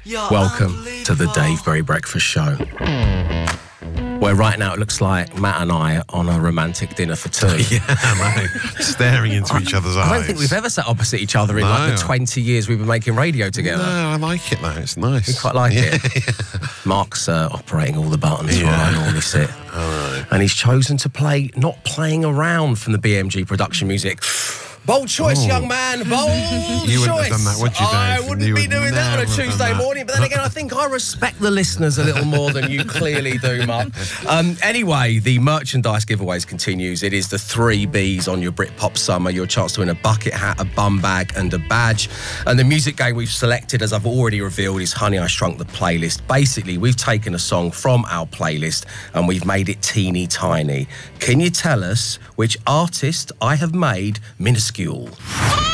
Welcome to the Dave Berry Breakfast Show, where right now it looks like Matt and I are on a romantic dinner for two. Yeah, I know. Staring into each other's eyes. I don't think we've ever sat opposite each other in like the 20 years we've been making radio together. No, I like it though. It's nice. You quite like it. Mark's operating all the buttons where I normally sit. And he's chosen to play Not Playing Around from the BMG production music. Bold choice, young man. Bold choice. You wouldn't have done that, would you, Dave? I wouldn't be doing that on a Tuesday morning. But then again, I think I respect the listeners a little more than you clearly do, Mark. Anyway, the merchandise giveaways continues. It is the 3 Bs on your Britpop summer. Your chance to win a bucket hat, a bum bag and a badge. And the music game we've selected, as I've already revealed, is Honey, I Shrunk the Playlist. Basically, we've taken a song from our playlist and we've made it teeny tiny. Can you tell us which artist I have made minuscule?